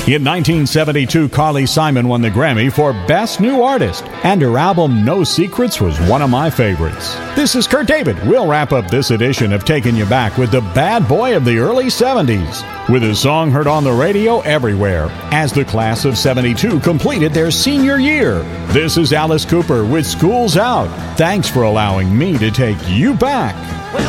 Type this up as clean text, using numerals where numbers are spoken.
In 1972, Carly Simon won the Grammy for Best New Artist, and her album No Secrets was one of my favorites. This is Kurt David. We'll wrap up this edition of Taking You Back with the bad boy of the early 70s, with his song heard on the radio everywhere, as the class of 72 completed their senior year. This is Alice Cooper with School's Out. Thanks for allowing me to take you back.